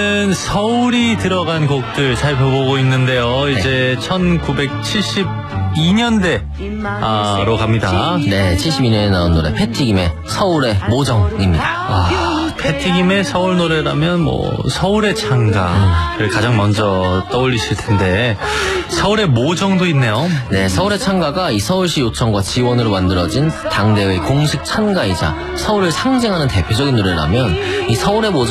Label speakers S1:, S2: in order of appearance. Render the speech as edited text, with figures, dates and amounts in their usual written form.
S1: 서울이 들어간 곡들 살펴보고 있는데요. 이제 1972년대로 갑니다.
S2: 네, 72년에 나온 노래 패티김의 서울의 모정입니다.
S1: 패티김의 서울 노래라면 뭐 서울의 창가를 가장 먼저 떠올리실 텐데 서울의 모정도 있네요.
S2: 네, 서울의 창가가 이 서울시 요청과 지원으로 만들어진 당대의 공식 찬가이자 서울을 상징하는 대표적인 노래라면 이 서울의 모정